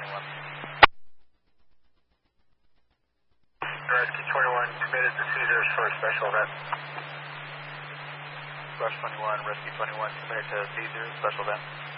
21. Rescue 21 committed to Caesars for a special event. Rush 21, Rescue 21 committed to Caesars, special event.